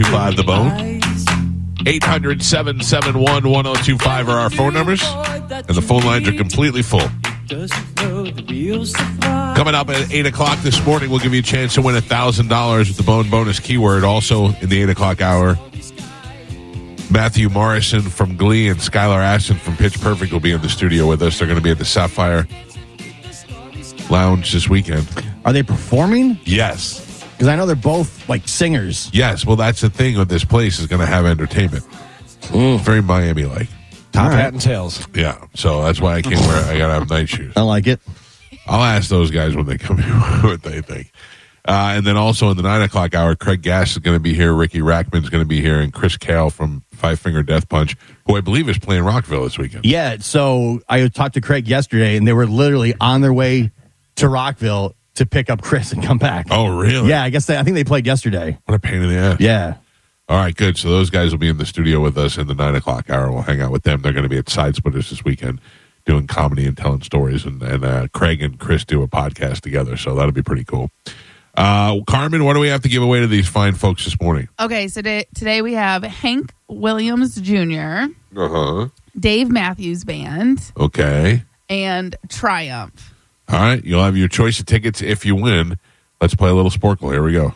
1025 The Bone. 800-771-1025 are our phone numbers. And the phone lines are completely full. Coming up at 8 o'clock this morning, we'll give you a chance to win $1,000 with the Bone bonus keyword. Also in the 8 o'clock hour, Matthew Morrison from Glee and Skylar Astin from Pitch Perfect will be in the studio with us. They're going to be at the Sapphire Lounge this weekend. Are they performing? Yes. Because I know they're both like singers. Yes. Well, that's the thing with this place is going to have entertainment. Very Miami-like. Top hat and tails. Yeah. So that's why I came where I got to have night shoes. I like it. I'll ask those guys when they come here what they think. And then also in the 9 o'clock hour, Craig Gass is going to be here. Ricky Rackman's going to be here. And Chris Kale from Five Finger Death Punch, who I believe is playing Rockville this weekend. Yeah. So I talked to Craig yesterday, and they were literally on their way to Rockville to pick up Chris and come back. Oh, really? Yeah, I think they played yesterday. What a pain in the ass. Yeah. All right, good. So those guys will be in the studio with us in the 9 o'clock hour. We'll hang out with them. They're going to be at Side Splitters this weekend doing comedy and telling stories. And Craig and Chris do a podcast together, so that'll be pretty cool. Carmen, what do we have to give away to these fine folks this morning? Okay, so today we have Hank Williams Jr., Dave Matthews Band, Okay. and Triumph. All right, you'll have your choice of tickets if you win. Let's play a little Sporkle. Here we go.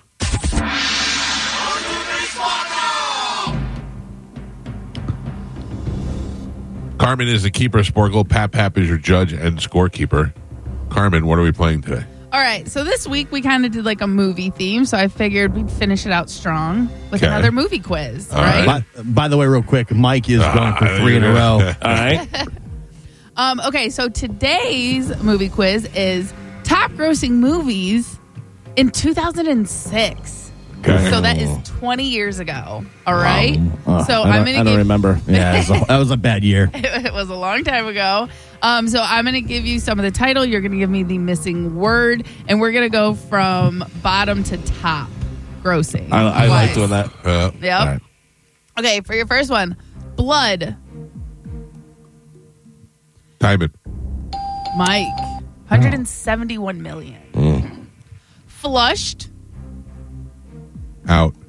Carmen is the keeper of Sporkle. Pap is your judge and scorekeeper. Carmen, what are we playing today? All right, so this week we kind of did like a movie theme, so I figured we'd finish it out strong with Okay. another movie quiz, All right? By the way, real quick, Mike is going for 3 in a row. All right. Okay, so today's movie quiz is top grossing movies in 2006. Okay. So that is 20 years ago. All right. So I don't remember. Yeah, that was a bad year. It was a long time ago. So I'm going to give you some of the title. You're going to give me the missing word, and we're going to go from bottom to top grossing. I like doing that. Yep. All right. Okay, for your first one, Blood. Time it. Mike, 171 million. Flushed, Out.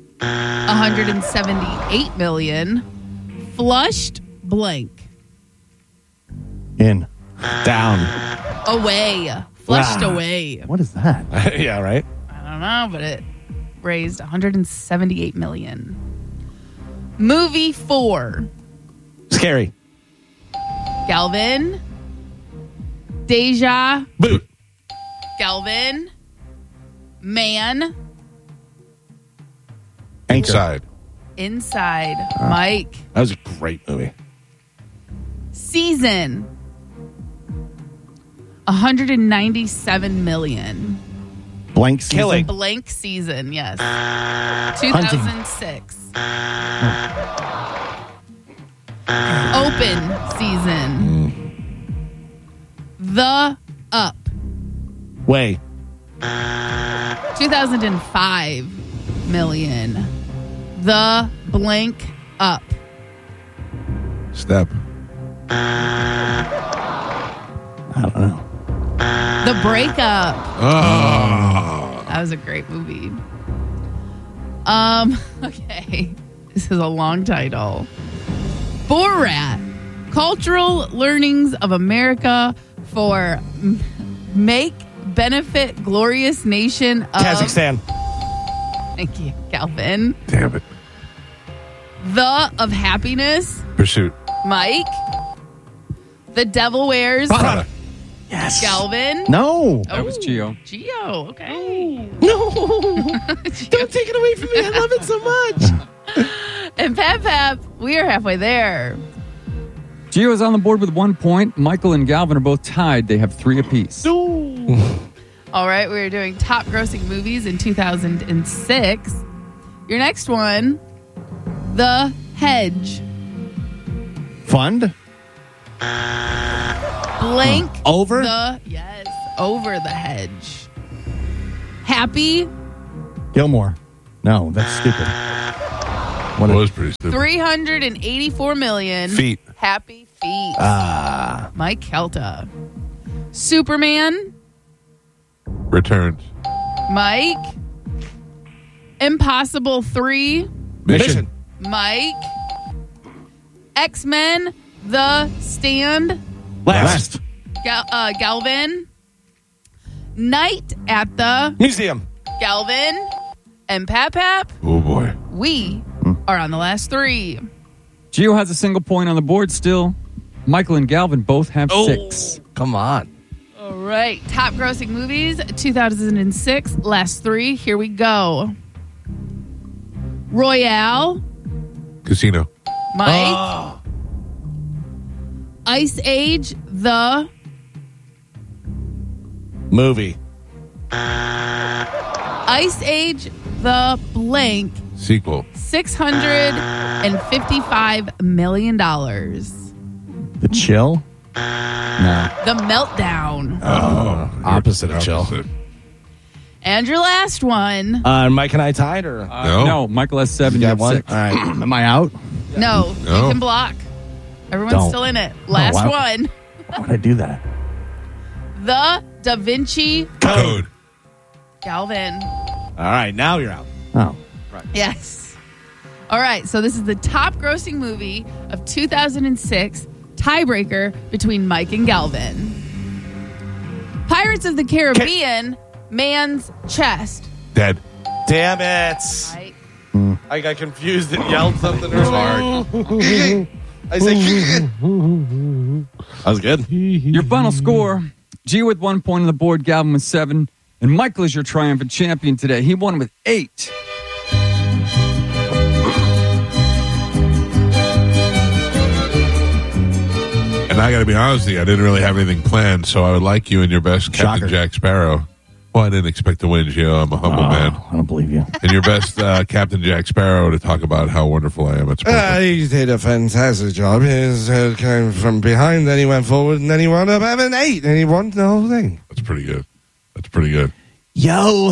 178 million. Flushed, blank. In. Down. Away. Flushed Wow. away. What is that? Yeah, right? I don't know, but it raised 178 million. Movie 4. Scary. Galvin. Deja. Boot. Galvin. Man. Anchor. Inside. Inside. Mike. That was a great movie. Season. 197 million. Blank season. Killing. Blank season, yes. 2006. Open season. The Up. Way. 2005 million. The blank up. Step. I don't know. The Breakup. Oh. That was a great movie. Okay. This is a long title. Borat. Cultural Learnings of America for Make Benefit Glorious Nation of Kazakhstan. Thank you, Calvin. Damn it. The of Happiness. Pursuit. Mike. The Devil Wears. Prada. Yes. Galvin. No. That was Gio. Gio, okay. No. Don't take it away from me. I love it so much. And Pap, we are halfway there. Gio is on the board with 1 point. Michael and Galvin are both tied. They have 3 apiece. All right, we're doing top grossing movies in 2006. Your next one, The Hedge. Fund. Blank. Over. Over the Hedge. Happy. Gilmore. No, that's stupid. What was pretty stupid. 384 million. Feet. Happy Feet. Mike Kelta. Superman. Returns. Mike. Impossible 3, Mission. Mike. X-Men, The Stand, Last. Galvin. Night at the Museum. Galvin. And Pap. Oh, boy. We are on the last 3. Gio has a single point on the board still. Michael and Galvin both have 6. Come on. All right. Top grossing movies, 2006. Last 3. Here we go. Royale. Casino. Mike. Ice Age, The Movie. Ice Age, The Blank. Sequel. $655 million. The Chill? No. The Meltdown. Opposite of chill. And your last one. Mike and I tied, or No, Michael has 7. you You got have one? 6. All right. Am I out? No, No. you can block. Everyone's Don't. still in it. Last wow. one. Why would I do that? The Da Vinci Code. Galvin. All right, now you're out. Oh. Yes. All right, so this is the top grossing movie of 2006, tiebreaker between Mike and Galvin. Pirates of the Caribbean, Man's Chest. Dead. Damn it. Right? I got confused and yelled something. It was hard. I said, that was good. Your final score, Gio with 1 point on the board, Galvin with 7. And Michael is your triumphant champion today. He won with 8. And I got to be honest with you, I didn't really have anything planned, so I would like you and your best Captain Shocker. Jack Sparrow. Well, I didn't expect to win, Gio. I'm a humble man. I don't believe you. And your best Captain Jack Sparrow to talk about how wonderful I am at sports. He did a fantastic job. He came from behind, then he went forward, and then he wound up having 8, and he won the whole thing. That's pretty good. That's pretty good. Yo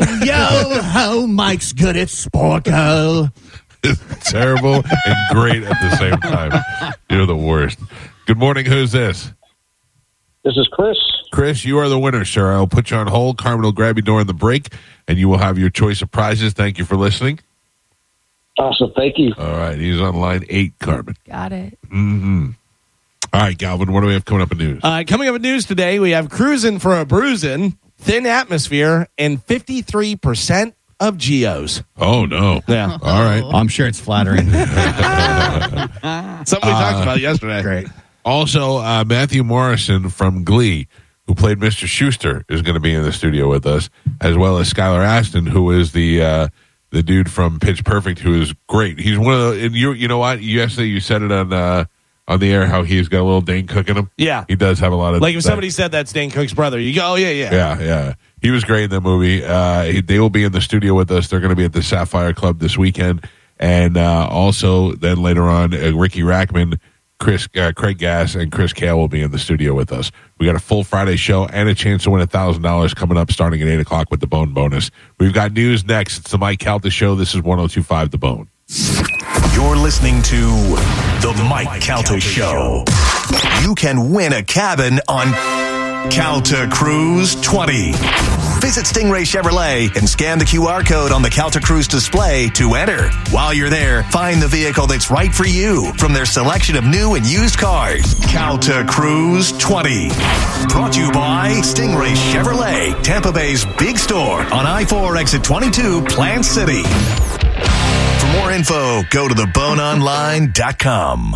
ho, Mike's good at Sporco. Terrible and great at the same time. You're the worst. Good morning. Who's this? This is Chris. Chris, you are the winner, sir. I'll put you on hold. Carmen will grab you during the break, and you will have your choice of prizes. Thank you for listening. Awesome. Thank you. All right. He's on line 8, Carmen. Got it. Mm-hmm. All right, Galvin, what do we have coming up in news? Coming up in news today, we have Cruising for a Bruising, Thin Atmosphere, and 53% of Geos. Oh, no. Yeah. All right. I'm sure it's flattering. Something we talked about yesterday. Great. Also, Matthew Morrison from Glee, who played Mr. Schuster, is going to be in the studio with us, as well as Skylar Aston, who is the dude from Pitch Perfect, who is great. He's one of the, and you know what? Yesterday you said it on the air how he's got a little Dane Cook in him. Yeah. He does have a lot of Like if that. somebody said that's Dane Cook's brother, you go, oh, yeah. Yeah. He was great in the movie. They will be in the studio with us. They're going to be at the Sapphire Club this weekend. And also then later on, Ricky Rackman, Craig Gass, and Chris Kale will be in the studio with us. We got a full Friday show and a chance to win $1,000 coming up starting at 8 o'clock with the Bone bonus. We've got news next. It's the Mike Calta Show. This is 102.5 The Bone. You're listening to The Mike Calta Show. You can win a cabin on Calta Cruise 20. Visit Stingray Chevrolet and scan the QR code on the Calta Cruise display to enter. While you're there, find the vehicle that's right for you from their selection of new and used cars. Calta Cruise 20. Brought to you by Stingray Chevrolet, Tampa Bay's big store on I-4 exit 22, Plant City. For more info, go to theboneonline.com.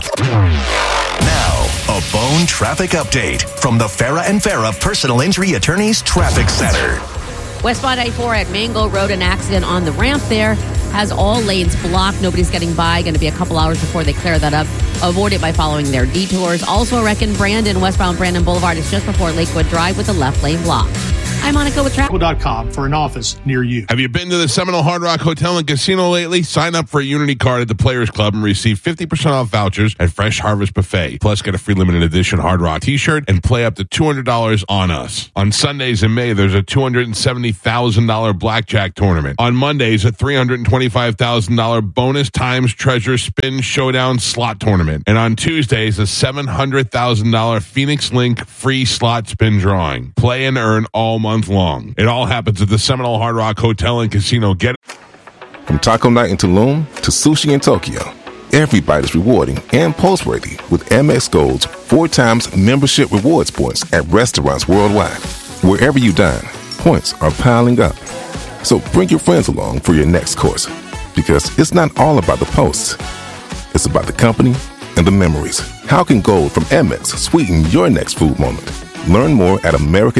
Now, a Bone traffic update from the Farah and Farah Personal Injury Attorneys Traffic Center. Westbound A4 at Mango Road, an accident on the ramp there has all lanes blocked. Nobody's getting by. Going to be a couple hours before they clear that up. Avoid it by following their detours. Also, a wreck in Brandon, westbound Brandon Boulevard is just before Lakewood Drive with the left lane blocked. I'm Monica with traffic. .com for an office near you. Have you been to the Seminole Hard Rock Hotel and Casino lately? Sign up for a Unity card at the Players Club and receive 50% off vouchers at Fresh Harvest Buffet. Plus, get a free limited edition Hard Rock t-shirt and play up to $200 on us. On Sundays in May, there's a $270,000 blackjack tournament. On Mondays, a $325,000 bonus times treasure spin showdown slot tournament. And on Tuesdays, a $700,000 Phoenix Link free slot spin drawing. Play and earn all month long. It all happens at the Seminole Hard Rock Hotel and Casino. Get From taco night in Tulum to sushi in Tokyo, every bite is rewarding and post-worthy with Amex Gold's 4 times membership rewards points at restaurants worldwide. Wherever you dine, points are piling up. So bring your friends along for your next course, because it's not all about the posts. It's about the company and the memories. How can Gold from Amex sweeten your next food moment? Learn more at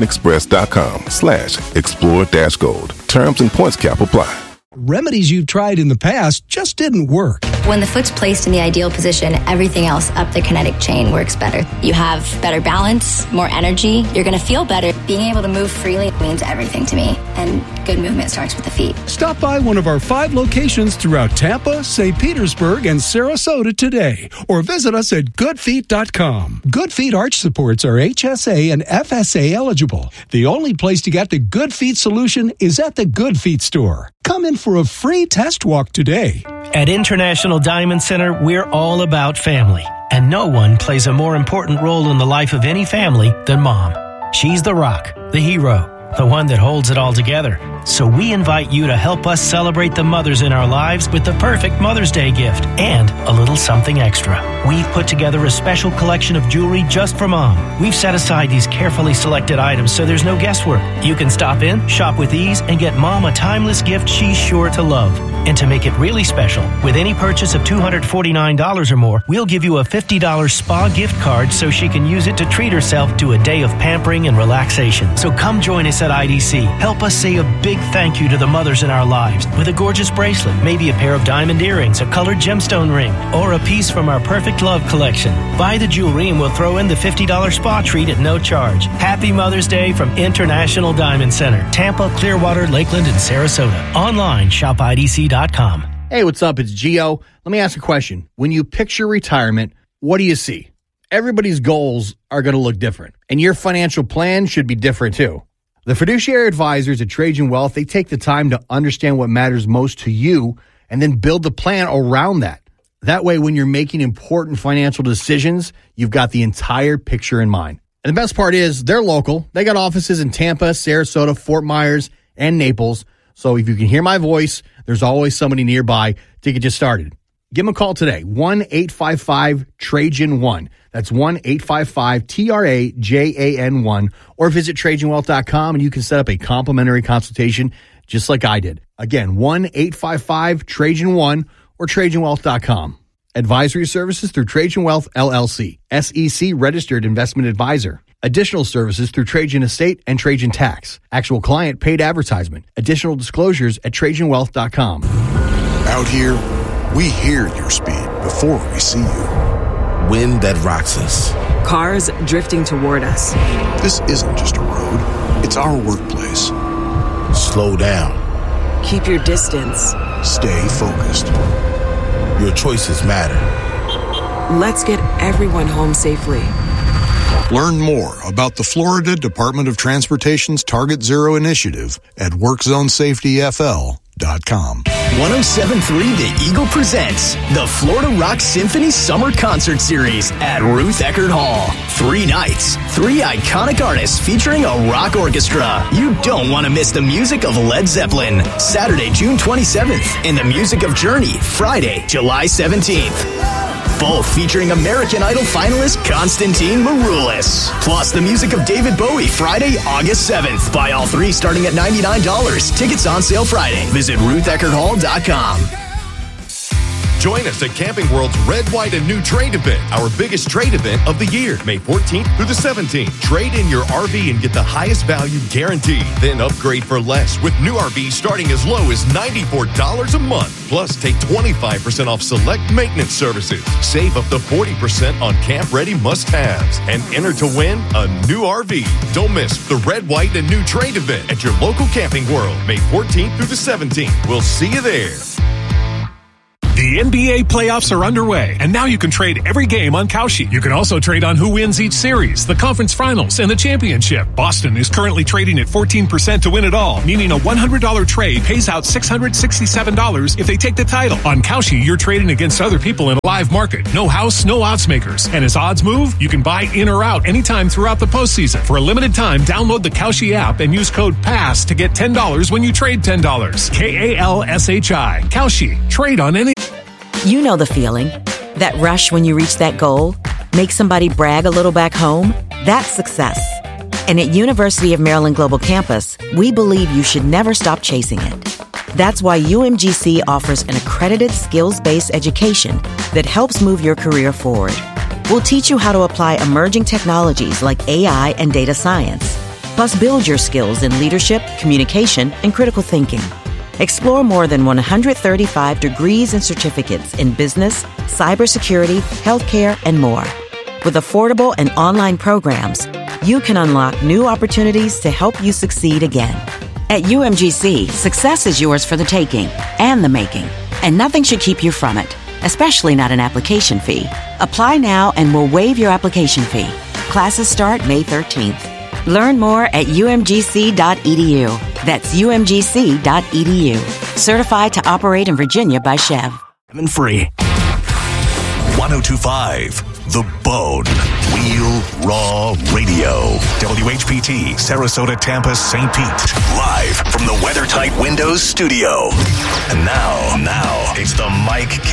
americanexpress.com/explore-gold. Terms and points cap apply. Remedies you've tried in the past just didn't work. When the foot's placed in the ideal position, everything else up the kinetic chain works better. You have better balance, more energy. You're going to feel better. Being able to move freely means everything to me. And good movement starts with the feet. Stop by one of our 5 locations throughout Tampa, St. Petersburg, and Sarasota today. Or visit us at goodfeet.com. Good Feet arch supports are HSA and FSA eligible. The only place to get the Good Feet solution is at the Good Feet store. Come in for a free test walk today. At International Diamond Center, we're all about family. And no one plays a more important role in the life of any family than Mom. She's the rock, the hero, the one that holds it all together. So we invite you to help us celebrate the mothers in our lives with the perfect Mother's Day gift and a little something extra. We've put together a special collection of jewelry just for Mom. We've set aside these carefully selected items so there's no guesswork. You can stop in, shop with ease, and get Mom a timeless gift she's sure to love. And to make it really special, with any purchase of $249 or more, we'll give you a $50 spa gift card so she can use it to treat herself to a day of pampering and relaxation. So come join us at IDC. Help us say a big thank you to the mothers in our lives with a gorgeous bracelet, maybe a pair of diamond earrings, a colored gemstone ring, or a piece from our Perfect Love collection. Buy the jewelry and we'll throw in the $50 spa treat at no charge. Happy Mother's Day from International Diamond Center, Tampa, Clearwater, Lakeland, and Sarasota. Online, shopidc.com. Hey, what's up? It's Gio. Let me ask a question. When you picture retirement, what do you see? Everybody's goals are going to look different, and your financial plan should be different too. The fiduciary advisors at Trajan Wealth, they take the time to understand what matters most to you and then build the plan around that. That way, when you're making important financial decisions, you've got the entire picture in mind. And the best part is they're local. They got offices in Tampa, Sarasota, Fort Myers, and Naples. So if you can hear my voice, there's always somebody nearby to get you started. Give them a call today, 1-855-TRAJAN-1. That's 1-855-TRAJAN-1. Or visit TrajanWealth.com and you can set up a complimentary consultation just like I did. Again, 1-855-TRAJAN-1 or TrajanWealth.com. Advisory services through Trajan Wealth, LLC. SEC registered investment advisor. Additional services through Trajan Estate and Trajan Tax. Actual client paid advertisement. Additional disclosures at TrajanWealth.com. Out here, we hear your speed before we see you. Wind that rocks us. Cars drifting toward us. This isn't just a road. It's our workplace. Slow down. Keep your distance. Stay focused. Your choices matter. Let's get everyone home safely. Learn more about the Florida Department of Transportation's Target Zero initiative at WorkZoneSafetyFL.com. 107.3 The Eagle presents the Florida Rock Symphony Summer Concert Series at Ruth Eckerd Hall. 3 nights, 3 iconic artists featuring a rock orchestra. You don't want to miss the music of Led Zeppelin, Saturday, June 27th, and the music of Journey, Friday, July 17th. Both featuring American Idol finalist Konstantin Maroulis. Plus the music of David Bowie, Friday, August 7th. Buy all 3 starting at $99. Tickets on sale Friday. Visit RuthEckerdHall.com. Join us at Camping World's Red, White, and New Trade event, our biggest trade event of the year, May 14th through the 17th. Trade in your RV and get the highest value guaranteed. Then upgrade for less with new RVs starting as low as $94 a month. Plus, take 25% off select maintenance services. Save up to 40% on camp-ready must-haves. And enter to win a new RV. Don't miss the Red, White, and New Trade event at your local Camping World, May 14th through the 17th. We'll see you there. The The NBA playoffs are underway, and now you can trade every game on Kalshi. You can also trade on who wins each series, the conference finals, and the championship. Boston is currently trading at 14% to win it all, meaning a $100 trade pays out $667 if they take the title. On Kalshi, you're trading against other people in a live market. No house, no odds makers. And as odds move, you can buy in or out anytime throughout the postseason. For a limited time, download the Kalshi app and use code PASS to get $10 when you trade $10. KALSHI. Kalshi. Trade on any... You know the feeling. That rush when you reach that goal? Make somebody brag a little back home? That's success. And at University of Maryland Global Campus, we believe you should never stop chasing it. That's why UMGC offers an accredited skills-based education that helps move your career forward. We'll teach you how to apply emerging technologies like AI and data science, plus build your skills in leadership, communication, and critical thinking. Explore more than 135 degrees and certificates in business, cybersecurity, healthcare, and more. With affordable and online programs, you can unlock new opportunities to help you succeed again. At UMGC, success is yours for the taking and the making, and nothing should keep you from it, especially not an application fee. Apply now and we'll waive your application fee. Classes start May 13th. Learn more at umgc.edu. That's umgc.edu. Certified to operate in Virginia by Chev. Free. 1025 The Bone. Real Raw Radio. WHPT, Sarasota, Tampa, St. Pete. Live from the WeatherTight Windows studio. And now, it's the Mike